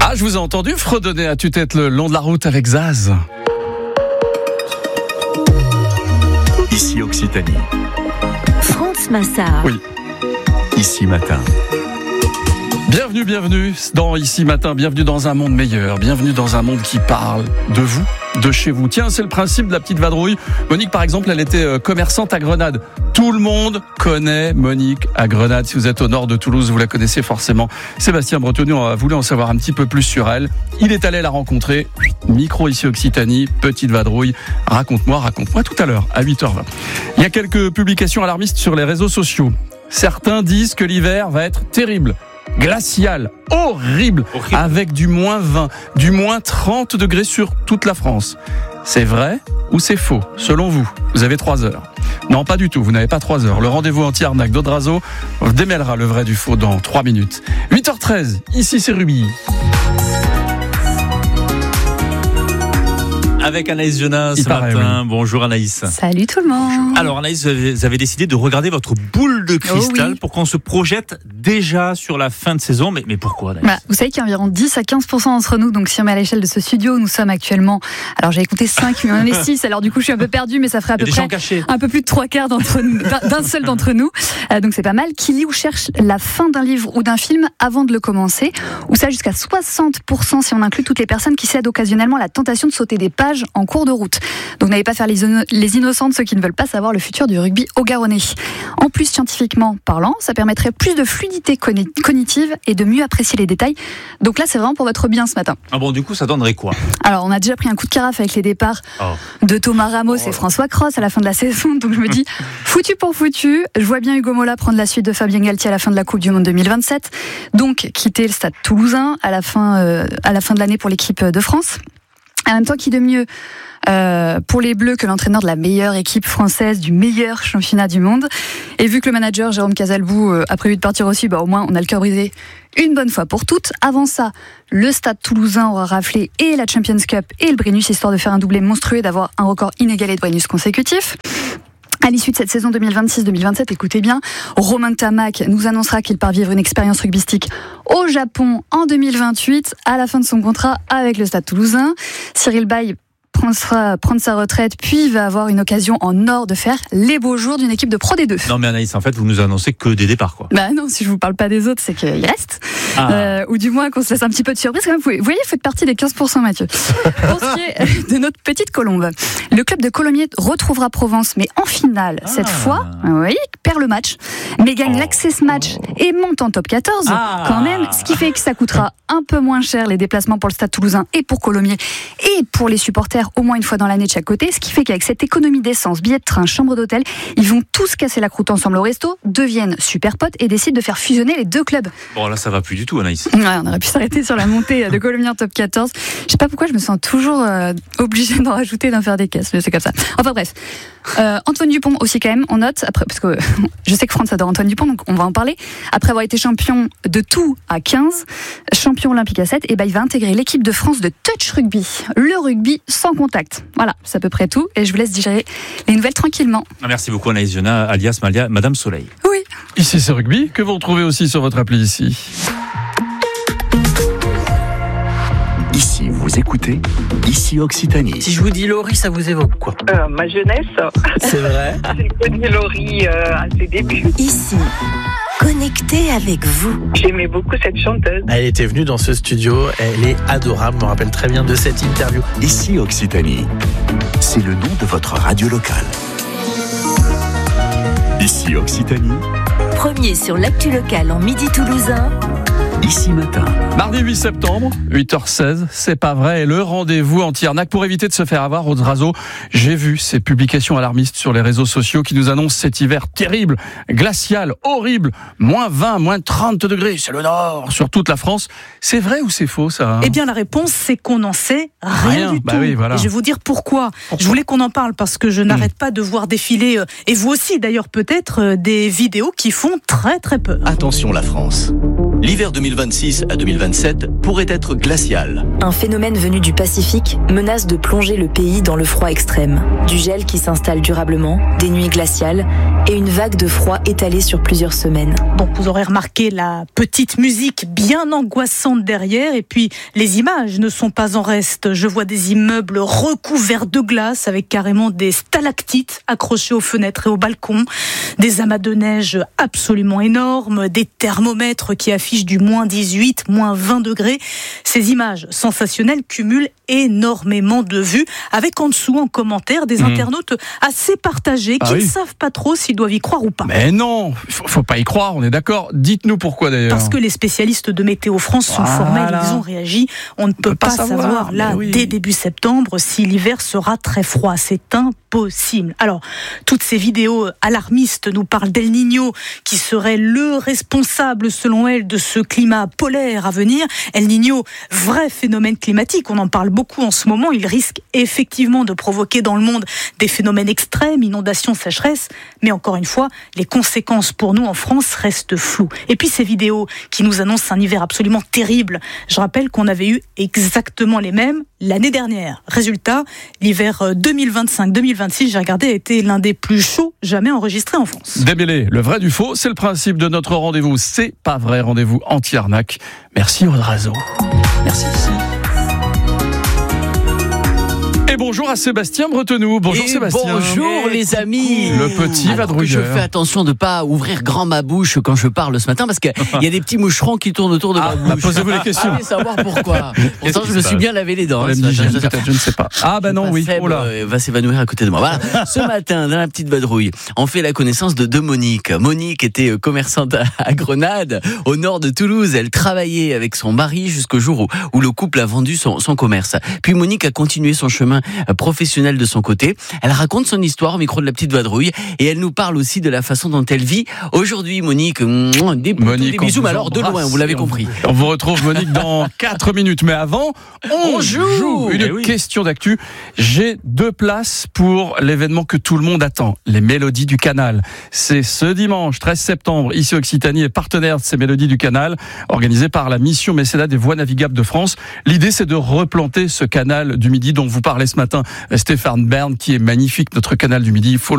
Ah, je vous ai entendu fredonner à tue-tête le long de la route avec Zaz. Ici Occitanie. France Massard. Oui. Ici Matin. Bienvenue dans Ici Matin, bienvenue dans un monde meilleur, bienvenue dans un monde qui parle de vous, de chez vous. Tiens, c'est le principe de la petite vadrouille. Monique, par exemple, elle était commerçante à Grenade. Tout le monde connaît Monique à Grenade. Si vous êtes au nord de Toulouse, vous la connaissez forcément. Sébastien Bretonneau a voulu en savoir un petit peu plus sur elle. Il est allé la rencontrer. Micro ici Occitanie, petite vadrouille. Raconte-moi tout à l'heure, à 8h20. Il y a quelques publications alarmistes sur les réseaux sociaux. Certains disent que l'hiver va être terrible. Glacial, horrible, avec du moins 20, du moins 30 degrés sur toute la France. C'est vrai ou c'est faux, selon vous? Vous avez 3 heures. Non, pas du tout, vous n'avez pas 3 heures. Le rendez-vous anti-arnaque d'Audrazo démêlera le vrai du faux dans 3 minutes. 8h13, ici c'est Ruby. Avec Anaïs Jonas ce matin. Oui. Bonjour Anaïs. Salut tout le monde. Alors Anaïs, vous avez décidé de regarder votre boule de cristal pour qu'on se projette déjà sur la fin de saison. Mais pourquoi Anaïs? Vous savez qu'il y a environ 10 à 15% d'entre nous, donc si on met à l'échelle de ce studio, nous sommes actuellement, alors j'avais compté 5, mais on en est 6, alors du coup je suis un peu perdue, mais ça ferait à peu près un peu plus de 3/4 d'un seul d'entre nous. Donc c'est pas mal. Qui lit ou cherche la fin d'un livre ou d'un film avant de le commencer, ou ça jusqu'à 60% si on inclut toutes les personnes qui cèdent occasionnellement à la tentation de sauter des pages en cours de route. Donc n'allez pas faire les innocents de ceux qui ne veulent pas savoir le futur du rugby au Garonnais. En plus, scientifiquement parlant, ça permettrait plus de fluidité cognitive et de mieux apprécier les détails. Donc là, c'est vraiment pour votre bien ce matin. Ah bon, du coup, ça donnerait quoi? Alors, on a déjà pris un coup de carafe avec les départs de Thomas Ramos et François Cros à la fin de la saison. Donc je me dis, foutu pour foutu. Je vois bien Hugo Mola prendre la suite de Fabien Galtier à la fin de la Coupe du Monde 2027. Donc quitter le stade toulousain à la fin de l'année pour l'équipe de France. En même temps, qui de mieux pour les Bleus que l'entraîneur de la meilleure équipe française du meilleur championnat du monde. Et vu que le manager Jérôme Casalbou a prévu de partir aussi, au moins on a le cœur brisé une bonne fois pour toutes. Avant ça, le stade toulousain aura raflé et la Champions Cup et le Brennus, histoire de faire un doublé monstrueux et d'avoir un record inégalé de Brennus consécutifs. À l'issue de cette saison 2026-2027, écoutez bien, Romain Tamac nous annoncera qu'il part vivre une expérience rugbystique au Japon en 2028, à la fin de son contrat avec le Stade Toulousain. Cyril Baille prendre sa retraite, puis va avoir une occasion en or de faire les beaux jours d'une équipe de Pro D2. Non mais Anaïs, en fait, vous nous annoncez que des départs, quoi. Non, si je vous parle pas des autres, c'est qu'il reste. Ou du moins qu'on se laisse un petit peu de surprise quand même. Vous voyez, vous faites partie des 15%, Mathieu. Pour ce qui est de notre petite colombe, le club de Colomiers retrouvera Provence, mais en finale, cette fois, perd le match, mais gagne l'Access Match et monte en top 14, quand même, ce qui fait que ça coûtera un peu moins cher les déplacements pour le Stade Toulousain et pour Colomiers, et pour les supporters au moins une fois dans l'année de chaque côté, ce qui fait qu'avec cette économie d'essence, billets de train, chambre d'hôtel, ils vont tous casser la croûte ensemble au resto, deviennent super potes et décident de faire fusionner les deux clubs. Bon là ça va plus du tout Anaïs. On aurait pu s'arrêter sur la montée de Colomiers en top 14. Je sais pas pourquoi je me sens toujours obligée d'en rajouter, d'en faire des caisses, mais c'est comme ça. Enfin bref, Antoine Dupont aussi quand même, on note, après, parce que je sais que France adore Antoine Dupont, donc on va en parler. Après avoir été champion de tout à 15, champion olympique à 7, et il va intégrer l'équipe de France de touch rugby, le rugby sans contact. Voilà, c'est à peu près tout, et je vous laisse digérer les nouvelles tranquillement. Merci beaucoup Anaïs Jonas, alias Madame Soleil. Oui. Ici c'est Rugby, que vous retrouvez aussi sur votre appli ici. Ici, vous écoutez Ici Occitanie. Si je vous dis Laurie, ça vous évoque quoi? Ma jeunesse. C'est vrai. J'ai connu Laurie à ses débuts. Ici, connecté avec vous. J'aimais beaucoup cette chanteuse. Elle était venue dans ce studio, elle est adorable, je me rappelle très bien de cette interview. Ici Occitanie, c'est le nom de votre radio locale. Ici Occitanie. Premier sur l'actu locale en midi toulousain. Ici Matin. Mardi 8 septembre, 8h16, c'est pas vrai, et le rendez-vous anti-arnaque pour éviter de se faire avoir au Drazo. J'ai vu ces publications alarmistes sur les réseaux sociaux qui nous annoncent cet hiver terrible, glacial, horrible, moins 20, moins 30 degrés, c'est le nord, sur toute la France. C'est vrai ou c'est faux ça? Eh bien la réponse c'est qu'on n'en sait rien du tout. Oui, voilà. Et je vais vous dire pourquoi. Je voulais qu'on en parle parce que je n'arrête pas de voir défiler, et vous aussi d'ailleurs peut-être, des vidéos qui font très très peur. Attention la France. L'hiver 2026 à 2027 pourrait être glacial. Un phénomène venu du Pacifique menace de plonger le pays dans le froid extrême. Du gel qui s'installe durablement, des nuits glaciales et une vague de froid étalée sur plusieurs semaines. Bon, vous aurez remarqué la petite musique bien angoissante derrière et puis les images ne sont pas en reste. Je vois des immeubles recouverts de glace avec carrément des stalactites accrochées aux fenêtres et aux balcons, des amas de neige absolument énormes, des thermomètres qui affichent du moins 18, moins 20 degrés. Ces images sensationnelles cumulent énormément de vues, avec en dessous, en commentaire, des internautes assez partagés qui ne savent pas trop s'ils doivent y croire ou pas. Mais non, faut pas y croire, on est d'accord. Dites-nous pourquoi d'ailleurs. Parce que les spécialistes de Météo France sont formels, ils ont réagi. On ne peut pas savoir là, dès début septembre, si l'hiver sera très froid. C'est impossible. Alors, toutes ces vidéos alarmistes nous parlent d'El Niño, qui serait le responsable, selon elles, de ce climat polaire à venir. El Niño, vrai phénomène climatique, on en parle beaucoup en ce moment. Il risque effectivement de provoquer dans le monde des phénomènes extrêmes, inondations, sécheresse. Mais encore une fois, les conséquences pour nous en France restent floues. Et puis ces vidéos qui nous annoncent un hiver absolument terrible. Je rappelle qu'on avait eu exactement les mêmes l'année dernière. Résultat, l'hiver 2025-2026, j'ai regardé, a été l'un des plus chauds jamais enregistrés en France. Démêler le vrai du faux, c'est le principe de notre rendez-vous. C'est pas vrai, rendez-vous anti-arnaque. Merci Aude Razo. Merci. Et bonjour à Sébastien Bretenoux. Bonjour Sébastien. Bonjour les amis. Le petit vadrouilleur. Je fais attention de ne pas ouvrir grand ma bouche quand je parle ce matin parce qu'il y a des petits moucherons qui tournent autour de ma bouche. Posez-vous les questions. Allez savoir pourquoi. Pourtant je me suis bien lavé les dents. Peut-être, je ne sais pas. Ah ben non, oui. Va s'évanouir à côté de moi. Voilà. Ce matin, dans la petite vadrouille, on fait la connaissance de Monique. Monique était commerçante à Grenade, au nord de Toulouse. Elle travaillait avec son mari jusqu'au jour où le couple a vendu son commerce. Puis Monique a continué son chemin professionnel de son côté. Elle raconte son histoire au micro de la petite vadrouille et elle nous parle aussi de la façon dont elle vit aujourd'hui. Monique, des bisous, mais alors de loin, vous l'avez compris. On vous retrouve Monique dans 4 minutes, mais avant, on joue une question d'actu. J'ai 2 places pour l'événement que tout le monde attend, les Mélodies du Canal. C'est ce dimanche 13 septembre, ici Occitanie est partenaire de ces Mélodies du Canal, organisé par la mission mécénat des voies navigables de France. L'idée, c'est de replanter ce canal du Midi dont vous parlez ce matin, Stéphane Bern, qui est magnifique, notre canal du Midi. Il faut